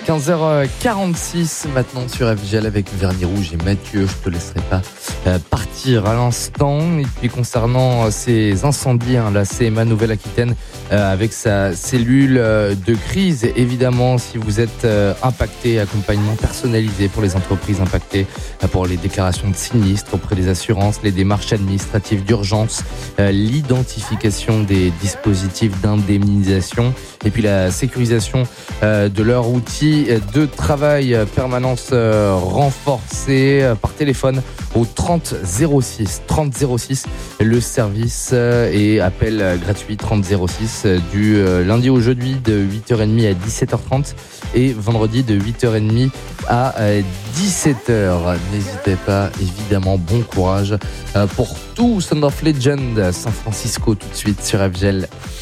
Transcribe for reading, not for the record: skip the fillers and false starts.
15h46 maintenant sur FGL avec Vernis Rouge et Mathieu. Je te laisserai pas partir à l'instant. Et puis concernant ces incendies, la CMA Nouvelle-Aquitaine avec sa cellule de crise. Évidemment, si vous êtes impacté, accompagnement personnalisé pour les entreprises impactées, pour les déclarations de sinistres auprès des assurances, les démarches administratives d'urgence, l'identification des dispositifs d'indemnisation et puis la sécurisation de leur outil de travail, permanence renforcée par téléphone au 3006 le service et appel gratuit 3006 du lundi au jeudi de 8h30 à 17h30 et vendredi de 8h30 à 17h. N'hésitez pas, évidemment, bon courage pour tout Sound of Legend San Francisco tout de suite sur FGL.